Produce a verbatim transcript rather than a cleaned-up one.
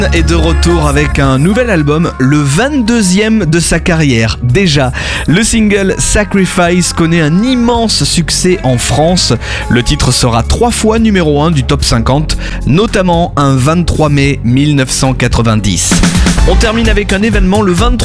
Est de retour avec un nouvel album, le vingt-deuxième de sa carrière. Déjà, le single Sacrifice connaît un immense succès en France. Le titre sera trois fois numéro un du top cinquante, notamment un vingt-trois mai mille neuf cent quatre-vingt-dix. On termine avec un événement le vingt-trois